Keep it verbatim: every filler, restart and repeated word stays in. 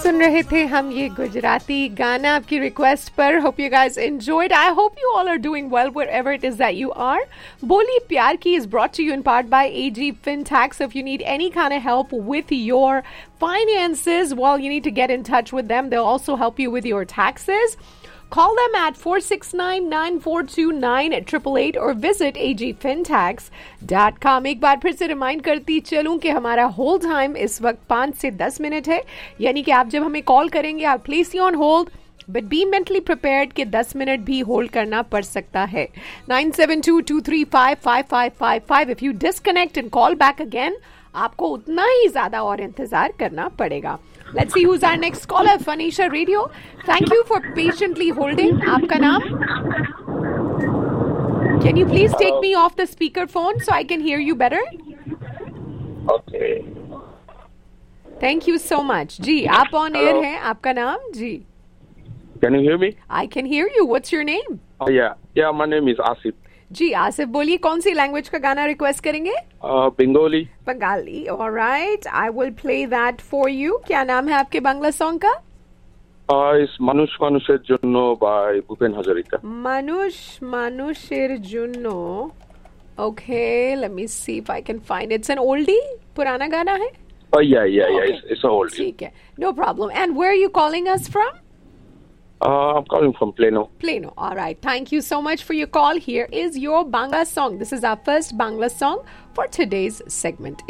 सुन रहे थे हम ये गुजराती गाना आपकी रिक्वेस्ट पर. Hope you guys enjoyed. I hope you all are doing well wherever it is that you are. बोली प्यार की is brought to you in part by A G Fintech. So if you need any kind of help with your finances, well, you need to get in touch with them. They'll also help you with your taxes. Call them at four six nine, nine four two nine, eight eight eight or visit a g fintechs dot com. एक बार फिर से remind करती चलूं कि हमारा hold time इस वक्त पाँच से दस मिनट है. यानी कि आप जब हमें कॉल करेंगे आप place you on hold, but be mentally prepared कि दस मिनट भी होल्ड करना पड़ सकता है. Nine seven to to three five five five five five. If you disconnect and call back again, आपको उतना ही ज्यादा और इंतजार करना पड़ेगा. Let's see who's our next caller. Phonisha Radio, thank you for patiently holding. आपका नाम? Can you please take me off the speakerphone so I can hear you better? Okay. Thank you so much. जी, आप on air हैं. आपका नाम? जी. Can you hear me? I can hear you. What's your name? Oh yeah, yeah. My name is Asif. जी आसिफ, बोलिए कौन सी language का गाना request करेंगे? Bengali. Bengali. Alright, I will play that for you. क्या नाम है आपके बांग्ला सॉन्ग का? इस মানুষ মানুষের জন্য by ভূপেন হাজারিকা. মানুষ মানুষের জন্য. Okay, let me see if I can find. It's an Oldi, पुराना गाना है? Oh yeah, yeah, yeah. Okay. It's, it's an oldie. ठीक है, no problem. And where are you calling us from? Uh, I'm calling from Plano. Plano. All right. Thank you so much for your call. Here is your Bangla song. This is our first Bangla song for today's segment.